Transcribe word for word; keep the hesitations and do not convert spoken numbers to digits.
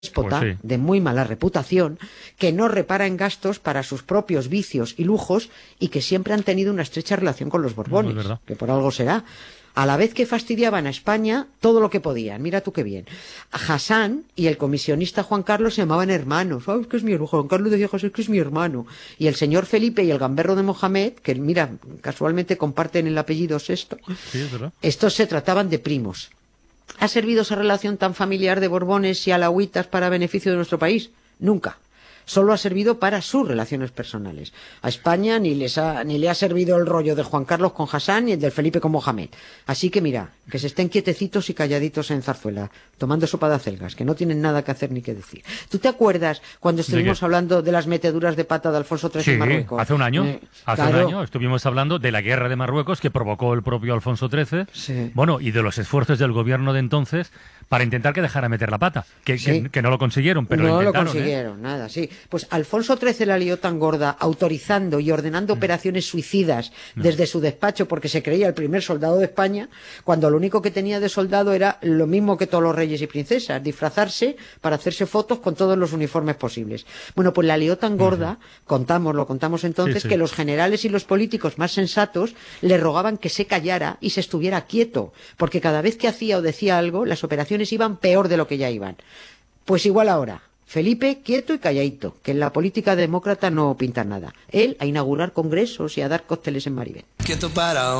déspota, Pues sí. de muy mala reputación, que no repara en gastos para sus propios vicios y lujos y que siempre han tenido una estrecha relación con los Borbones, No, es verdad. que por algo será. A la vez que fastidiaban a España todo lo que podían. Mira tú qué bien. Hassan y el comisionista Juan Carlos se llamaban hermanos. Oh, es que es mi hermano. Juan Carlos decía, José, es que es mi hermano. Y el señor Felipe y el gamberro de Mohamed, que mira, casualmente comparten el apellido Sexto, Sí, es verdad. estos se trataban de primos. ¿Ha servido esa relación tan familiar de Borbones y alauitas para beneficio de nuestro país? Nunca. Solo ha servido para sus relaciones personales. A España ni, les ha, ni le ha servido el rollo de Juan Carlos con Hassan ni el del Felipe con Mohamed. Así que mira, que se estén quietecitos y calladitos en Zarzuela, tomando sopa de acelgas, que no tienen nada que hacer ni que decir. ¿Tú te acuerdas cuando estuvimos qué? hablando de las meteduras de pata de Alfonso trece Sí, en Marruecos? hace un año. Eh, hace claro. un año estuvimos hablando de la guerra de Marruecos que provocó el propio Alfonso trece. Sí. Bueno, y de los esfuerzos del gobierno de entonces para intentar que dejara meter la pata. Que, Sí. que, que no lo consiguieron, pero no lo lo intentaron. ¿eh? consiguieron, nada, sí. Pues Alfonso trece la lió tan gorda, autorizando y ordenando operaciones suicidas desde su despacho porque se creía el primer soldado de España, cuando lo único que tenía de soldado era lo mismo que todos los reyes y princesas, disfrazarse para hacerse fotos con todos los uniformes posibles. Bueno, pues la lió tan gorda, contamos, lo contamos entonces, Sí, sí. que los generales y los políticos más sensatos le rogaban que se callara y se estuviera quieto, porque cada vez que hacía o decía algo, las operaciones iban peor de lo que ya iban. Pues igual ahora. Felipe, quieto y calladito, que en la política demócrata no pinta nada. Él a inaugurar congresos y a dar cócteles en Maribel. Quieto parado.